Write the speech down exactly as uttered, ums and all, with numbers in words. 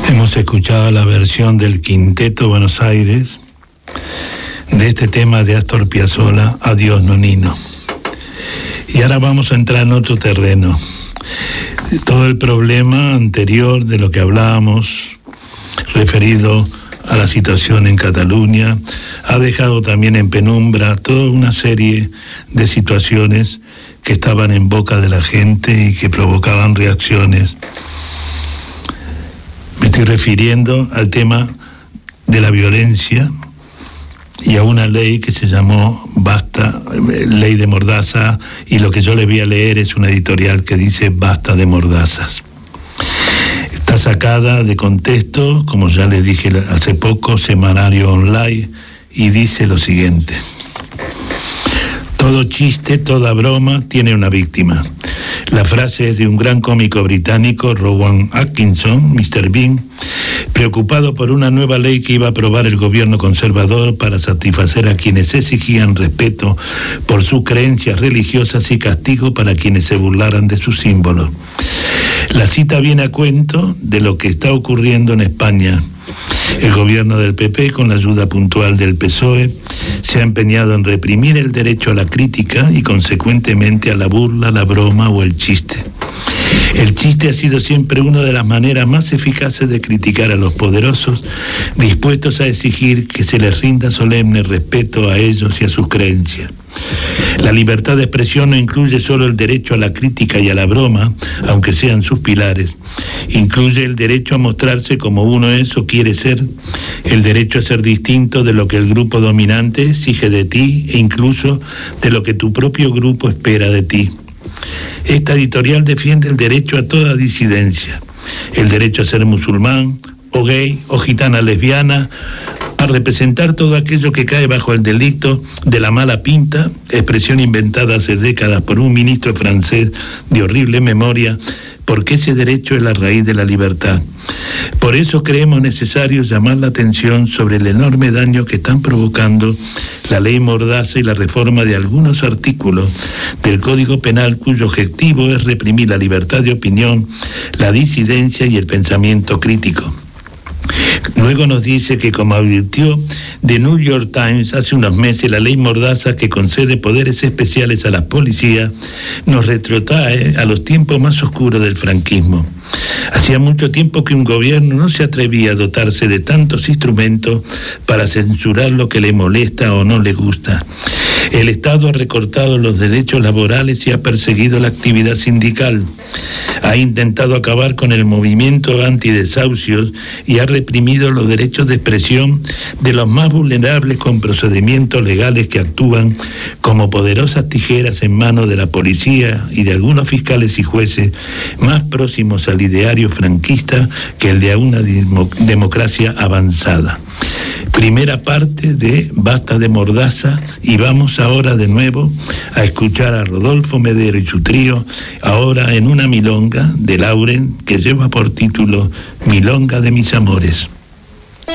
Hemos escuchado la versión del Quinteto Buenos Aires de este tema de Astor Piazzolla, Adiós Nonino. Y ahora vamos a entrar en otro terreno. Todo el problema anterior de lo que hablábamos, referido a la situación en Cataluña, ha dejado también en penumbra toda una serie de situaciones que estaban en boca de la gente y que provocaban reacciones. Me estoy refiriendo al tema de la violencia y a una ley que se llamó Basta, ley de Mordaza, y lo que yo les voy a leer es una editorial que dice Basta de Mordazas. Está sacada de contexto, como ya les dije hace poco, Semanario Online, y dice lo siguiente: todo chiste, toda broma tiene una víctima. La frase es de un gran cómico británico, Rowan Atkinson, mister Bean, preocupado por una nueva ley que iba a aprobar el gobierno conservador para satisfacer a quienes exigían respeto por sus creencias religiosas y castigo para quienes se burlaran de sus símbolos. La cita viene a cuento de lo que está ocurriendo en España. El gobierno del P P, con la ayuda puntual del P S O E, se ha empeñado en reprimir el derecho a la crítica y consecuentemente a la burla, la broma o el chiste. El chiste ha sido siempre una de las maneras más eficaces de criticar a los poderosos, dispuestos a exigir que se les rinda solemne respeto a ellos y a sus creencias. La libertad de expresión no incluye solo el derecho a la crítica y a la broma, aunque sean sus pilares. Incluye el derecho a mostrarse como uno es o quiere ser, el derecho a ser distinto de lo que el grupo dominante exige de ti e incluso de lo que tu propio grupo espera de ti. Esta editorial defiende el derecho a toda disidencia, el derecho a ser musulmán o gay o gitana lesbiana, a representar todo aquello que cae bajo el delito de la mala pinta, expresión inventada hace décadas por un ministro francés de horrible memoria, porque ese derecho es la raíz de la libertad. Por eso creemos necesario llamar la atención sobre el enorme daño que están provocando la ley Mordaza y la reforma de algunos artículos del Código Penal cuyo objetivo es reprimir la libertad de opinión, la disidencia y el pensamiento crítico. Luego nos dice que, como advirtió The New York Times hace unos meses, la ley Mordaza, que concede poderes especiales a las policías, nos retrotrae a los tiempos más oscuros del franquismo. Hacía mucho tiempo que un gobierno no se atrevía a dotarse de tantos instrumentos para censurar lo que le molesta o no le gusta. El Estado ha recortado los derechos laborales y ha perseguido la actividad sindical. Ha intentado acabar con el movimiento antidesahucios y ha reprimido los derechos de expresión de los más vulnerables con procedimientos legales que actúan como poderosas tijeras en manos de la policía y de algunos fiscales y jueces más próximos al ideario franquista que el de una democracia avanzada. Primera parte de Basta de Mordaza, y vamos ahora de nuevo a escuchar a Rodolfo Medero y su trío, ahora en una milonga de Lauren que lleva por título Milonga de mis amores.